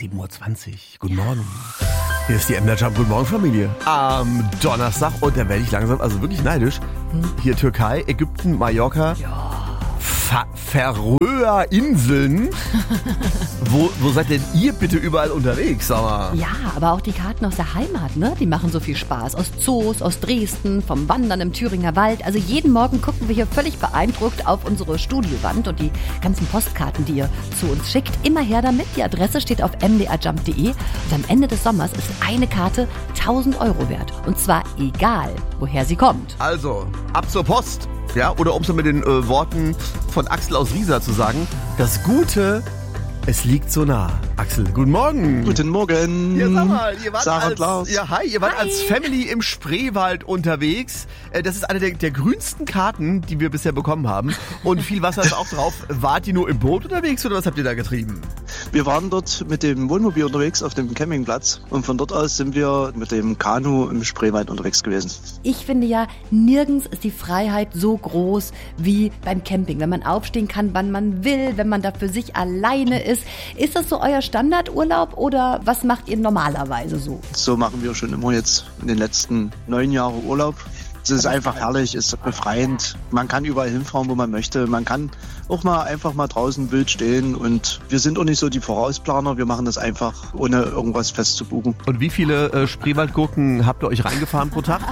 7:20 Uhr. Guten Morgen. Hier ist die MDR Jump. Guten Morgen, Familie. Am Donnerstag, und da werde ich langsam, also wirklich neidisch. Hier Türkei, Ägypten, Mallorca. Ja. Färöer Inseln. Wo seid denn ihr bitte überall unterwegs, sag mal? Ja, aber auch die Karten aus der Heimat, ne? Die machen so viel Spaß. Aus Zoos, aus Dresden, vom Wandern im Thüringer Wald. Also jeden Morgen gucken wir hier völlig beeindruckt auf unsere Studiowand und die ganzen Postkarten, die ihr zu uns schickt. Immer her damit. Die Adresse steht auf mdrjump.de. Und am Ende des Sommers ist eine Karte 1.000 € wert. Und zwar egal, woher sie kommt. Also, ab zur Post. Ja, oder um es mit den Worten von Axel aus Riesa zu sagen, das Gute, es liegt so nah. Axel, guten Morgen. Guten Morgen. Ja, sag mal, ihr wart Sarah und Lars. Ja, hi, ihr wart als Family im Spreewald unterwegs. Das ist eine der grünsten Karten, die wir bisher bekommen haben. Und viel Wasser ist auch drauf. Wart ihr nur im Boot unterwegs oder was habt ihr da getrieben? Wir waren dort mit dem Wohnmobil unterwegs auf dem Campingplatz und von dort aus sind wir mit dem Kanu im Spreewald unterwegs gewesen. Ich finde ja, nirgends ist die Freiheit so groß wie beim Camping. Wenn man aufstehen kann, wann man will, wenn man da für sich alleine ist. Ist das so euer Standardurlaub oder was macht ihr normalerweise so? So machen wir schon immer jetzt in den letzten 9 Jahren Urlaub. Es ist einfach herrlich, es ist befreiend. Man kann überall hinfahren, wo man möchte. Man kann auch mal einfach mal draußen wild stehen. Und wir sind auch nicht so die Vorausplaner. Wir machen das einfach, ohne irgendwas festzubuchen. Und wie viele Spreewaldgurken habt ihr euch reingefahren pro Tag?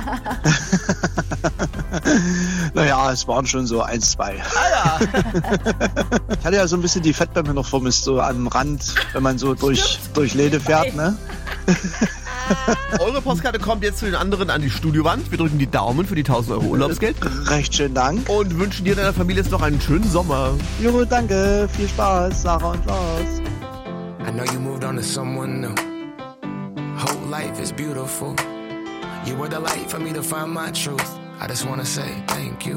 Naja, es waren schon so 1, 2. Ah ja. Ich hatte ja so ein bisschen die Fettbämme noch vermisst, so am Rand, wenn man so durch Läde fährt, ne? Eure Postkarte kommt jetzt zu den anderen an die Studiowand. Wir drücken die Daumen für die 1.000 € Urlaubsgeld. Recht schönen Dank. Und wünschen dir und deiner Familie jetzt noch einen schönen Sommer. Jo, danke. Viel Spaß, Sarah und Lars. I know you moved on to someone new. Whole life is beautiful. You were the light for me to find my truth. I just wanna say thank you.